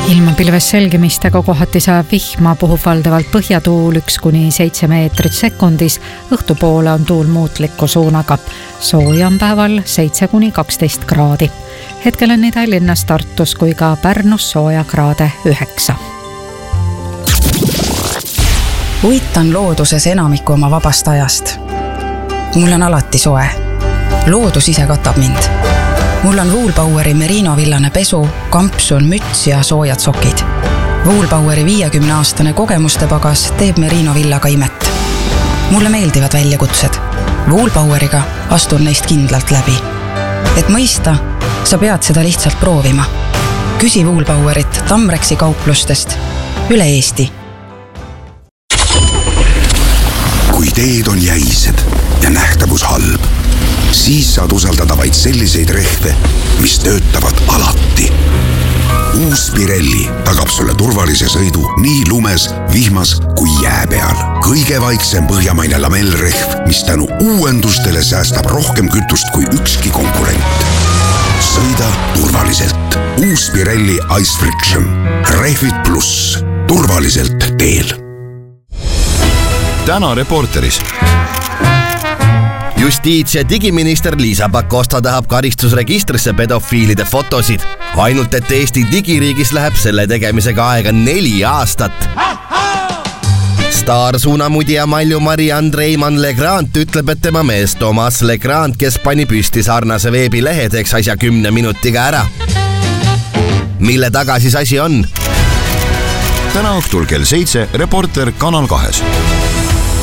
Ilmapilves selgimistega kohati saab vihma, puhub valdavalt põhjatuul 1–7 meetrit sekundis. Õhtupoole on tuul muutliku suunaga. Sooja on päeval 7–12 kraadi. Hetkel on nii Tallinnas, Tartus kui ka Pärnus sooja kraade 9. Uitan looduses enamiku oma vabast ajast. Mul on alati soe. Loodus ise katab mind. Mul on Woolbaueri Merino villane pesu, kampsun, müts ja soojad sokid. Woolbaueri 50-aastane kogemuste pagas teeb Merino villaga imet. Mulle meeldivad väljakutsed. Woolbaueriga astun neist kindlalt läbi. Et mõista, sa pead seda lihtsalt proovima. Küsi Woolbauerit Tamreksi kauplustest üle Eesti. Kui teed on jäised ja nähtavus halb, siis saad usaldada vaid selliseid rehve, mis töötavad alati. Uus Pirelli tagab sulle turvalise sõidu nii lumes, vihmas kui jää peal. Kõige vaiksem põhjamaine lamellrehv, mis tänu uuendustele säästab rohkem kütust kui ükski konkurent. Sõida turvaliselt. Uus Pirelli Ice Friction. Rehvid pluss. Turvaliselt teel. Täna Reporteris. Justiits- ja digiminister Liisa Pakosta tahab karistusregistrisse pedofiilide fotosid. Ainult, et Eesti digiriigis läheb selle tegemisega aega 4 aastat. Staar suunamudija Malju Marie-Andre Reimann Legrand ütleb, et tema mees Thomas Legrand, kes pani püsti sarnase veebilehe, teeks asja 10 minutiga ära. Mille taga siis asi on? Täna õhtul kell 7 Reporter Kanal 2.